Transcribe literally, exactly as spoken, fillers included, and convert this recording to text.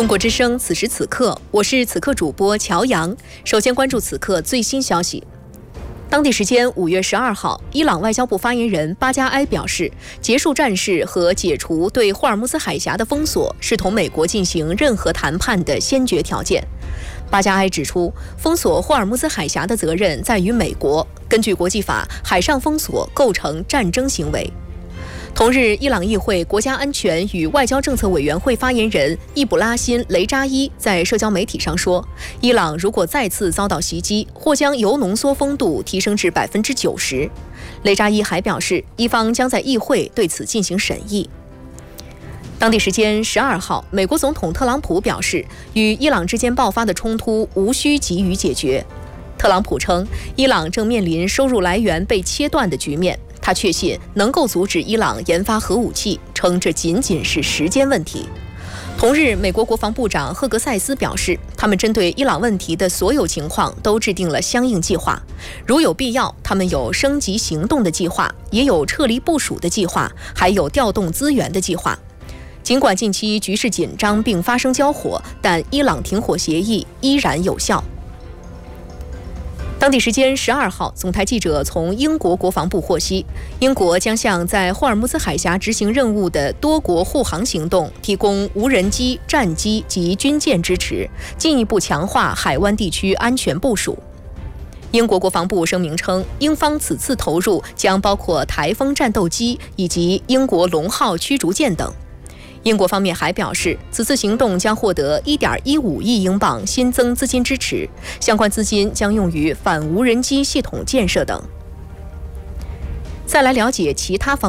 中国之声，此时此刻，我是此刻主播乔阳。首先关注此刻最新消息。当地时间五月十二号，伊朗外交部发言人巴加埃表示，结束战事和解除对霍尔木兹海峡的封锁是同美国进行任何谈判的先决条件。巴加埃指出，封锁霍尔木兹海峡的责任在于美国。根据国际法，海上封锁构成战争行为。同日，伊朗议会国家安全与外交政策委员会发言人易卜拉欣·雷扎伊在社交媒体上说，伊朗如果再次遭到袭击，或将铀浓缩风度提升至百分之九十。雷扎伊还表示，伊方将在议会对此进行审议。当地时间十二号，美国总统特朗普表示，与伊朗之间爆发的冲突无需急于解决。特朗普称，伊朗正面临收入来源被切断的局面。他确信能够阻止伊朗研发核武器，称这仅仅是时间问题。同日，美国国防部长赫格塞斯表示，他们针对伊朗问题的所有情况都制定了相应计划，如有必要，他们有升级行动的计划，也有撤离部署的计划，还有调动资源的计划。尽管近期局势紧张并发生交火，但伊朗停火协议依然有效。当地时间十二号，总台记者从英国国防部获悉，英国将向在霍尔木兹海峡执行任务的多国护航行动提供无人机、战机及军舰支持，进一步强化海湾地区安全部署。英国国防部声明称，英方此次投入将包括台风战斗机以及英国龙号驱逐舰等。英国方面还表示，此次行动将获得 一点一五亿英镑新增资金支持，相关资金将用于反无人机系统建设等。再来了解其他方面。